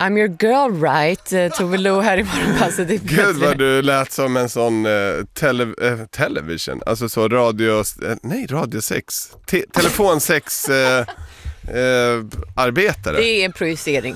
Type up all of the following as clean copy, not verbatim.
I'm your girl, right? Tove Lo här i Morgonpasset. Gud vad du lät som en sån television. Alltså så radio... radio 6. Telefonsex... arbetare. Det är en projicering.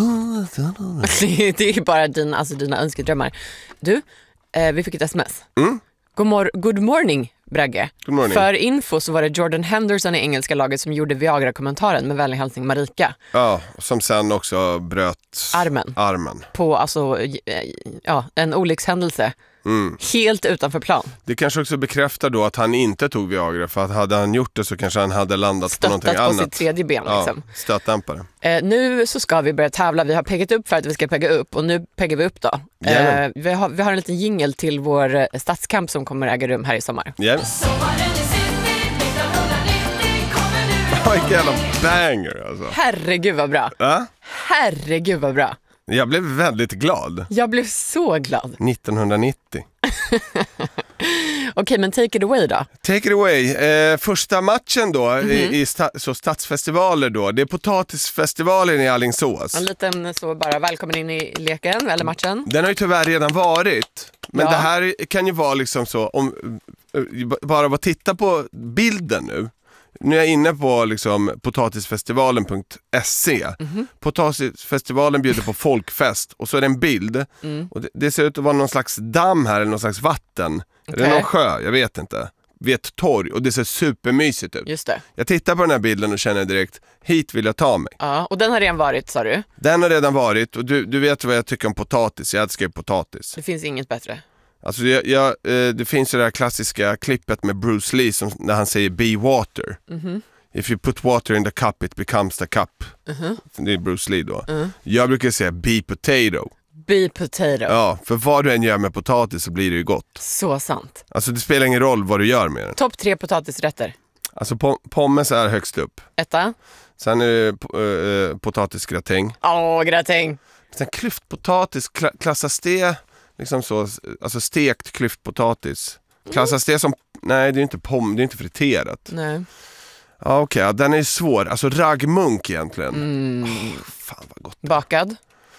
Det är bara dina önskedrömmar. Du, vi fick ett sms. Good morning, Bragge. Good morning. För info så var det Jordan Henderson i engelska laget som gjorde Viagra-kommentaren med vänlig hälsning Marika. Ja, som sen också bröt armen. På en olyckshändelse. Helt utanför plan. Det kanske också bekräftar då att han inte tog Viagra, för att hade han gjort det så kanske han hade landat på någonting annat. Stöttat på sitt tredje ben liksom. Ja, stötdämpare. Nu så ska vi börja tävla. Vi har peggat upp för att vi ska pegga upp och nu peggar vi upp då. Vi har en liten jingle till vår stadskamp som kommer äga rum här i sommar. Vilken jävla banger alltså. Herregud vad bra. Herregud vad bra. Jag blev väldigt glad. Jag blev så glad. 1990. Okej, men take it away då. Take it away. Första matchen då i stadsfestivaler då. Det är potatisfestivalen i Alingsås. En liten så bara välkommen in i leken eller matchen. Den har ju tyvärr redan varit. Men det här kan ju vara liksom så om bara att titta på bilden nu. Nu är jag inne på liksom potatisfestivalen.se. Potatisfestivalen bjuder på folkfest och så är det en bild. Och det ser ut att vara någon slags damm här eller någon slags vatten. Okay. Eller någon sjö, jag vet inte. Vid ett torg och det ser supermysigt ut. Just det. Jag tittar på den här bilden och känner direkt, hit vill jag ta mig. Ja, och den har redan varit, sa du? Den har redan varit och du vet vad jag tycker om potatis. Jag älskar ju potatis. Det finns inget bättre. Alltså det finns ju det här klassiska klippet med Bruce Lee som, när han säger be water. If you put water in the cup it becomes the cup. Det är Bruce Lee då. Jag brukar säga be potato. Be potato. Ja, för vad du än gör med potatis så blir det ju gott. Så sant. Alltså det spelar ingen roll vad du gör med den. Topp 3 potatisrätter. Alltså pommes är högst upp. Etta. Sen är det potatisgratäng. Gratäng. Sen klyftpotatis, klassas det liksom så, alltså stekt klyftpotatis. Klassas det som, nej det är inte det är inte friterat. Nej. Ja okej, den är svår. Alltså raggmunk egentligen. Fan vad gott. Bakad.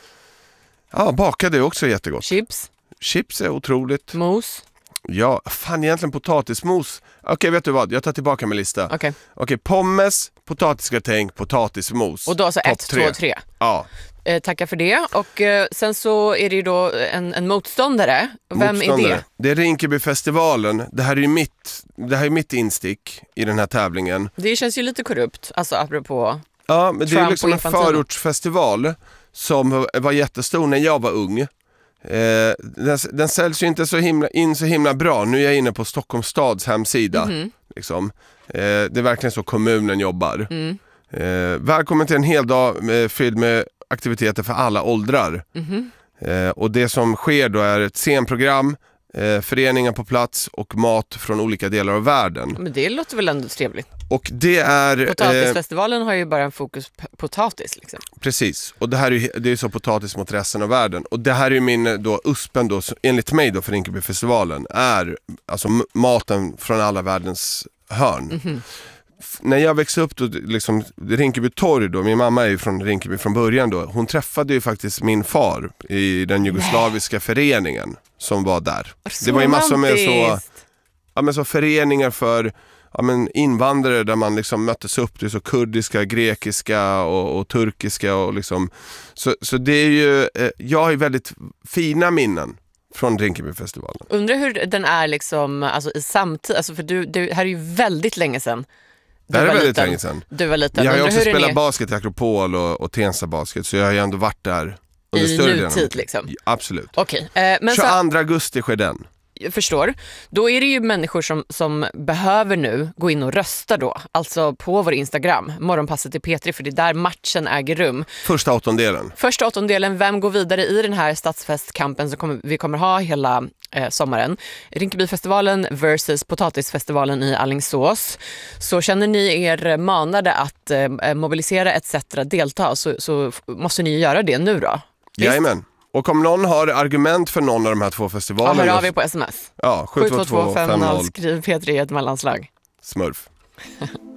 Ja, bakad är också jättegott. Chips är otroligt. Mos. Ja, fan egentligen potatismos. Okej, vet du vad? Jag tar tillbaka min lista. Okej, pommes, potatisgratäng, potatismos. Och då alltså 1, 2, 3. Ja. Tackar för det. Och sen så är det ju då en motståndare. Vem är det? Det är Rinkebyfestivalen. Det här är mitt instick i den här tävlingen. Det känns ju lite korrupt, alltså apropå. Ja, men det är liksom en förortsfestival som var jättestor när jag var ung. Den säljs ju inte så himla bra. Nu är jag inne på Stockholms stads hemsida. Liksom. Det är verkligen så kommunen jobbar. Välkommen till en hel dag fylld med aktiviteter för alla åldrar. Och det som sker då är ett scenprogram, föreningar på plats och mat från olika delar av världen. Men det låter väl ändå trevligt. Och det är... Potatisfestivalen har ju bara en fokus på potatis liksom. Precis, och det är ju så potatis mot resten av världen. Och det här är ju min då USPen då, enligt mig då för Rinkebyfestivalen, är alltså maten från alla världens hörn. När jag växte upp då, liksom, Rinkeby torg då, min mamma är ju från Rinkeby från början då, hon träffade ju faktiskt min far i den jugoslaviska föreningen som var där. Det var ju massor med så föreningar för invandrare där man liksom möttes upp, det är så kurdiska, grekiska och turkiska och liksom, så det är ju, jag har ju väldigt fina minnen från Rinkebyfestivalen. Undrar hur den är liksom, alltså i samtid, alltså för det här är ju väldigt länge sedan. Det här är väldigt länge sedan. Du var liten. Jag har ju också spelat basket i Akropol och Tensta basket, så jag har ju ändå varit där under i större nutid liksom. Absolut. Okej. 22 augusti sker den. Jag förstår. Då är det ju människor som behöver nu gå in och rösta då. Alltså på vår Instagram, Morgonpasset i P3, för det är där matchen äger rum. Första åttondelen. Vem går vidare i den här stadsfestkampen som vi kommer ha hela sommaren? Rinkebyfestivalen versus potatisfestivalen i Alingsås. Så känner ni er manade att mobilisera etc. delta så måste ni göra det nu då. Jajamän. Och om någon har argument för någon av de här två festivalerna... hör av er på sms. Ja, 72250. Skriv P3 i ett mellanslag. Smurf.